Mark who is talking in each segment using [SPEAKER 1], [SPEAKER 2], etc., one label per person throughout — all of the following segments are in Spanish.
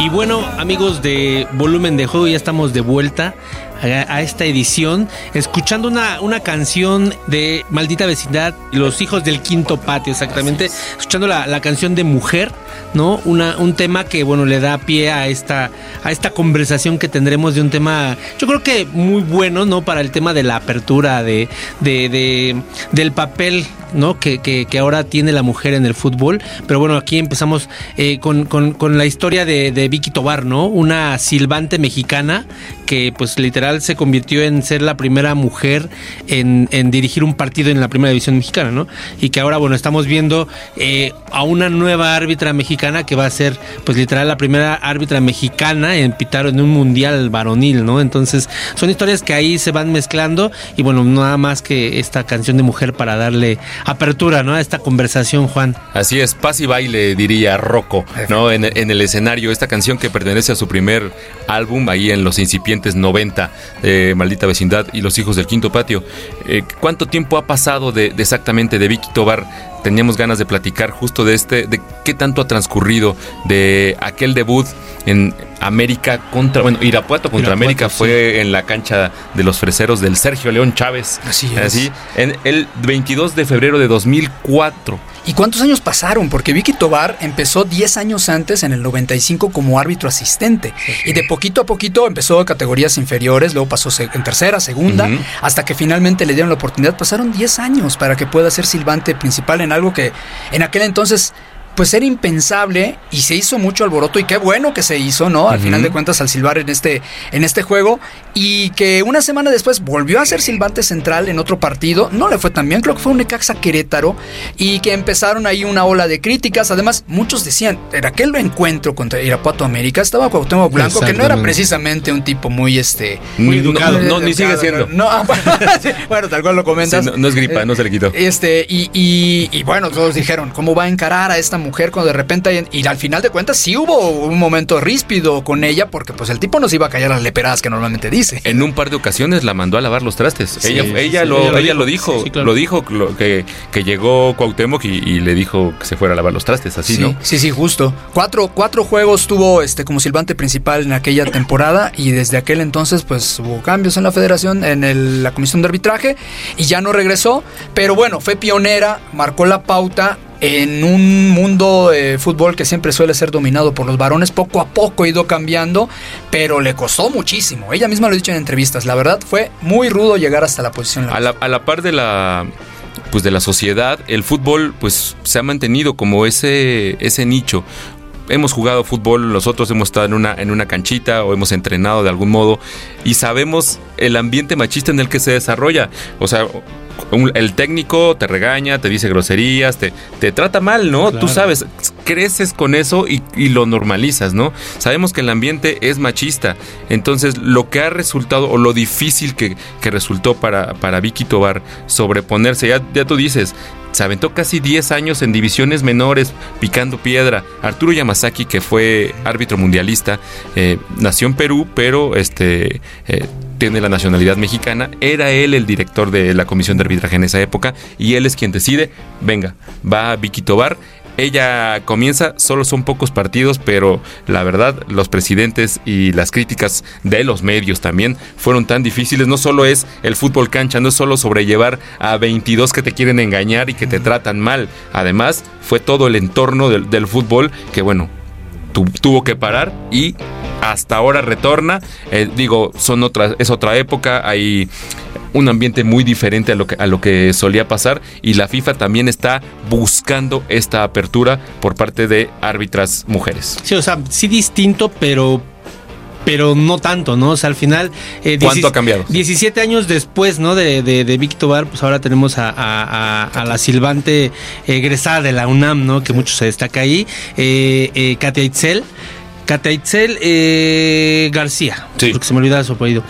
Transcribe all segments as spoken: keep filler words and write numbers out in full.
[SPEAKER 1] Y bueno, amigos de Volumen de Juego, ya estamos de vuelta a, a esta edición, escuchando una, una canción de Maldita Vecindad, Los Hijos del Quinto Patio, exactamente, escuchando la, la canción de Mujer, ¿no? Una, un tema que, bueno, le da pie a esta, a esta conversación que tendremos de un tema, yo creo que muy bueno, ¿no? Para el tema de la apertura, de, de, de del papel, ¿no? Que, que, que ahora tiene la mujer en el fútbol. Pero bueno, aquí empezamos eh, con, con, con la historia de, de Vicky Tobar, ¿no? Una silbante mexicana que pues literal se convirtió en ser la primera mujer en, en dirigir un partido en la primera división mexicana, ¿no? Y que ahora, bueno, estamos viendo eh, a una nueva árbitra mexicana que va a ser pues literal la primera árbitra mexicana en pitar en un mundial varonil, ¿no? Entonces son historias que ahí se van mezclando y bueno, nada más que esta canción de Mujer para darle apertura, ¿no? A esta conversación, Juan.
[SPEAKER 2] Así es, paz y baile, diría Rocco, ¿no? En, en el escenario, esta canción que pertenece a su primer álbum, ahí en los incipientes noventa, eh, Maldita Vecindad y Los Hijos del Quinto Patio. Eh, ¿Cuánto tiempo ha pasado de, de exactamente de Vicky Tobar? Teníamos ganas de platicar justo de este, de qué tanto ha transcurrido de aquel debut en América contra, bueno, Irapuato contra Irapuato, América, sí. Fue en la cancha de los Freseros del Sergio León Chávez.
[SPEAKER 3] Así es.
[SPEAKER 2] Así, en el veintidós de febrero de dos mil cuatro.
[SPEAKER 3] ¿Y cuántos años pasaron? Porque Vicky Tobar empezó diez años antes, en el noventa y cinco, como árbitro asistente. Sí. Y de poquito a poquito empezó en categorías inferiores, luego pasó en tercera, segunda, uh-huh. hasta que finalmente le dieron la oportunidad. Pasaron diez años para que pueda ser silbante principal en algo que en aquel entonces pues era impensable y se hizo mucho alboroto y qué bueno que se hizo, ¿no? Al uh-huh. final de cuentas al silbar en este, en este juego, y que una semana después volvió a ser silbante central en otro partido, no le fue tan bien, creo que fue un Necaxa Querétaro, y que empezaron ahí una ola de críticas. Además muchos decían, en aquel encuentro contra Irapuato América estaba Cuauhtémoc Blanco, que no era precisamente un tipo muy este
[SPEAKER 2] muy educado, no, no, ni sigue siendo
[SPEAKER 3] no, no bueno, bueno, tal cual lo comentas,
[SPEAKER 2] sí, no, no es gripa, eh, no se le quitó
[SPEAKER 3] este y, y, y bueno, todos dijeron, ¿cómo va a encarar a esta mujer cuando de repente, y al final de cuentas sí hubo un momento ríspido con ella, porque pues el tipo nos iba a callar las leperadas que normalmente dice.
[SPEAKER 2] En un par de ocasiones la mandó a lavar los trastes. Sí, ella, ella, sí, lo, ella, ella lo dijo, sí, claro. lo dijo lo, que, que llegó Cuauhtémoc y, y le dijo que se fuera a lavar los trastes, así,
[SPEAKER 3] sí,
[SPEAKER 2] ¿no?
[SPEAKER 3] Sí, sí, justo. Cuatro, cuatro juegos tuvo este como silbante principal en aquella temporada, y desde aquel entonces pues hubo cambios en la federación, en el, la comisión de arbitraje, y ya no regresó, pero bueno, fue pionera, marcó la pauta en un mundo de fútbol que siempre suele ser dominado por los varones. Poco a poco ha ido cambiando, pero le costó muchísimo. Ella misma lo ha dicho en entrevistas. La verdad fue muy rudo llegar hasta la posición.
[SPEAKER 2] A la, a la par de la, pues de la sociedad, el fútbol pues se ha mantenido como ese, ese nicho. Hemos jugado fútbol, nosotros hemos estado en una, en una canchita o hemos entrenado de algún modo y sabemos el ambiente machista en el que se desarrolla. O sea, un, el técnico te regaña, te dice groserías, te, te trata mal, ¿no? Claro. Tú sabes, creces con eso y, y lo normalizas, ¿no? Sabemos que el ambiente es machista. Entonces, lo que ha resultado o lo difícil que, que resultó para, para Vicky Tobar sobreponerse, ya, ya tú dices, se aventó casi diez años en divisiones menores picando piedra. Arturo Yamazaki, que fue árbitro mundialista, eh, nació en Perú, pero este eh, tiene la nacionalidad mexicana. Era él el director de la comisión de arbitraje en esa época y él es quien decide, venga, va Vicky Tobar. Ella comienza, solo son pocos partidos, pero la verdad, los presidentes y las críticas de los medios también fueron tan difíciles. No solo es el fútbol cancha, no es solo sobrellevar a veintidós que te quieren engañar y que te tratan mal. Además, fue todo el entorno del, del fútbol que, bueno, tu, tuvo que parar y hasta ahora retorna. Eh, digo, son otras, es otra época, hay un ambiente muy diferente a lo que a lo que solía pasar y la FIFA también está buscando esta apertura por parte de árbitras mujeres.
[SPEAKER 1] Sí, o sea, sí distinto, pero pero no tanto, ¿no? O sea, al final
[SPEAKER 2] eh, ¿cuánto dieci- ha cambiado?
[SPEAKER 1] diecisiete años después, ¿no? De, de, de Vicky Tobar, pues ahora tenemos a, a, a, a la silbante egresada de la UNAM, ¿no? Que mucho se destaca ahí, eh, eh, Katia Itzel. Katia Itzel eh, García, sí. Porque se me olvidaba su apellido.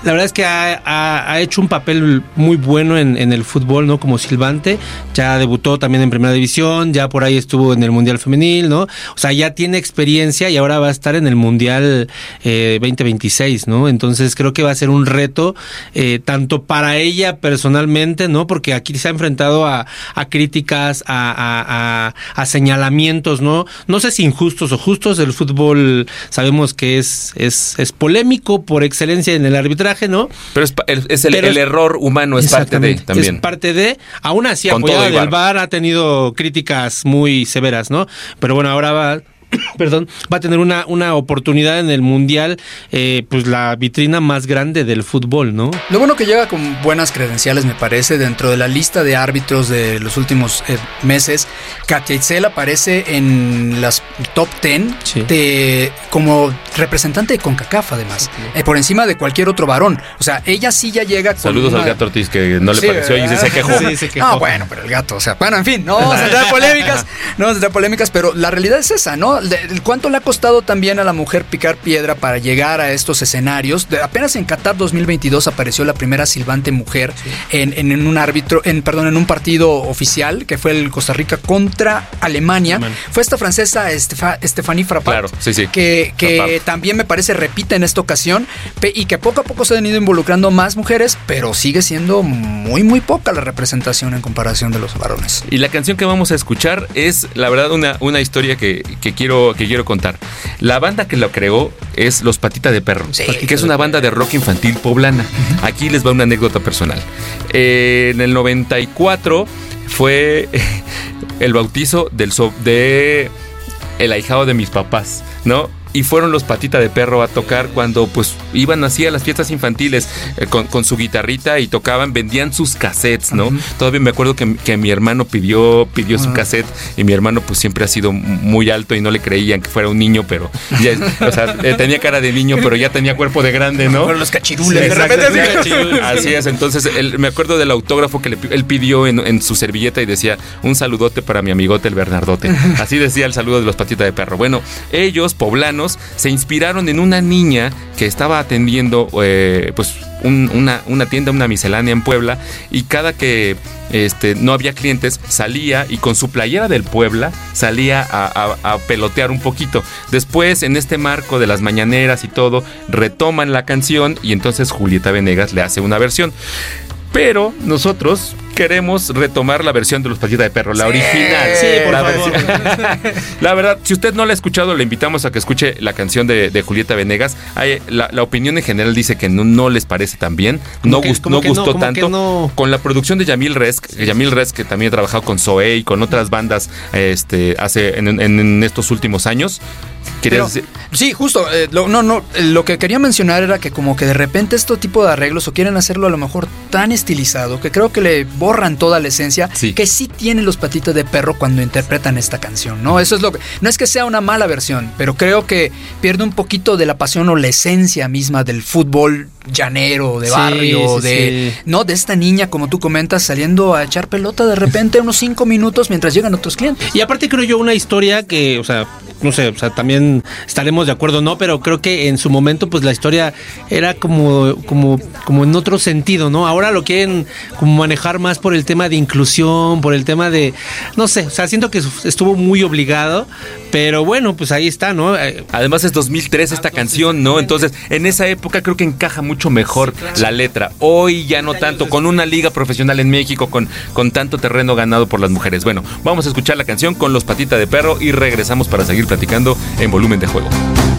[SPEAKER 1] la verdad es que ha, ha, ha hecho un papel muy bueno en, en el fútbol, ¿no? Como silbante, ya debutó también en Primera División, ya por ahí estuvo en el Mundial Femenil, ¿no? O sea, ya tiene experiencia y ahora va a estar en el Mundial eh, veinte veintiséis, ¿no? Entonces creo que va a ser un reto eh, tanto para ella personalmente, ¿no? Porque aquí se ha enfrentado a, a críticas, a, a, a, a señalamientos, ¿no? No sé si injustos o justos. El fútbol sabemos que es, es, es polémico por excelencia en el arbitraje, ¿no?
[SPEAKER 2] Pero es, es el, Pero el error humano, es parte de también.
[SPEAKER 1] Es parte de, aún así apoyada del V A R, ha tenido críticas muy severas, ¿no? Pero bueno, ahora va... perdón, va a tener una, una oportunidad en el Mundial, eh, pues la vitrina más grande del fútbol, ¿no?
[SPEAKER 3] Lo bueno que llega con buenas credenciales, me parece, dentro de la lista de árbitros de los últimos eh, meses. Katia Itzel aparece en las top diez sí. de, como representante de CONCACAF, además, okay. eh, por encima de cualquier otro varón. O sea, ella sí ya llega con
[SPEAKER 2] Saludos una... al Gato Ortiz, que no le sí, pareció y se quejó.
[SPEAKER 3] Sí, se quejó. No, bueno, pero el gato, o sea, bueno, en fin, no vamos a entrar polémicas, no vamos a entrar polémicas, pero la realidad es esa, ¿no? ¿Cuánto le ha costado también a la mujer picar piedra para llegar a estos escenarios? De, apenas en Qatar dos mil veintidós apareció la primera silbante mujer sí. en, en, en un árbitro, en perdón, en un partido oficial que fue el Costa Rica contra Alemania. Man. Fue esta francesa Estefa, Stéphanie Frappart,
[SPEAKER 2] claro, sí, sí.
[SPEAKER 3] que, que también me parece repite en esta ocasión y que poco a poco se han ido involucrando más mujeres, pero sigue siendo muy muy poca la representación en comparación de los varones.
[SPEAKER 2] Y la canción que vamos a escuchar es la verdad una, una historia que, que quiero que quiero contar. La banda que lo creó es Los Patita de Perro, sí, que es una banda de rock infantil poblana. Aquí les va una anécdota personal. Eh, en el noventa y cuatro fue el bautizo del so- de el ahijado de mis papás, ¿no? Y fueron Los Patita de Perro a tocar cuando pues iban así a las fiestas infantiles eh, con, con su guitarrita y tocaban, vendían sus cassettes, ¿no? Uh-huh. Todavía me acuerdo que, que mi hermano pidió, pidió uh-huh. su cassette y mi hermano pues siempre ha sido muy alto y no le creían que fuera un niño, pero ya, o sea, eh, tenía cara de niño, pero ya tenía cuerpo de grande, ¿no?
[SPEAKER 3] Fueron los cachirules.
[SPEAKER 2] Sí, de repente así. Así es, entonces él, me acuerdo del autógrafo que le, él pidió en, en su servilleta y decía, un saludote para mi amigote el Bernardote. Así decía el saludo de Los Patita de Perro. Bueno, ellos, poblanos, se inspiraron en una niña que estaba atendiendo eh, pues un, una, una tienda, una miscelánea en Puebla, y cada que este, no había clientes salía y con su playera del Puebla salía a, a, a pelotear un poquito. Después, en este marco de las mañaneras y todo, retoman la canción y entonces Julieta Venegas le hace una versión. Pero nosotros queremos retomar la versión de Los Patita de Perro, la sí, original.
[SPEAKER 1] Sí, por
[SPEAKER 2] la
[SPEAKER 1] favor.
[SPEAKER 2] Versión. La verdad, si usted no la ha escuchado, le invitamos a que escuche la canción de, de Julieta Venegas. Hay, la, la opinión en general dice que no, no les parece tan bien, no, que, gust, no gustó no, tanto. No. Con la producción de Yamil Resk, sí. Yamil Resk, que también ha trabajado con Zoé y con otras bandas este, hace en, en, en estos últimos años.
[SPEAKER 3] Pero, sí, justo, eh, lo, no, no, lo que quería mencionar era que como que de repente este tipo de arreglos o quieren hacerlo a lo mejor tan estilizado que creo que le borran toda la esencia sí. que sí tienen Los Patitas de Perro cuando interpretan esta canción, ¿no? Eso es lo que, no es que sea una mala versión, pero creo que pierde un poquito de la pasión o la esencia misma del fútbol llanero, de barrio, sí, sí, de sí. no, de esta niña, como tú comentas, saliendo a echar pelota de repente unos cinco minutos mientras llegan otros clientes.
[SPEAKER 1] Y aparte creo yo una historia que, o sea, no sé, o sea, también estaremos de acuerdo, ¿no? Pero creo que en su momento, pues la historia era como, como, como en otro sentido, ¿no? Ahora lo quieren como manejar más por el tema de inclusión, por el tema de, no sé, o sea, siento que estuvo muy obligado, pero bueno, pues ahí está, ¿no?
[SPEAKER 2] Además es dos mil tres esta canción, ¿no? Entonces, en esa época creo que encaja mucho mejor sí, claro. la letra. Hoy ya no tanto, con una liga profesional en México, con, con tanto terreno ganado por las mujeres. Bueno, vamos a escuchar la canción con Los Patita de Perro y regresamos para seguir platicando en Volumen de Juego.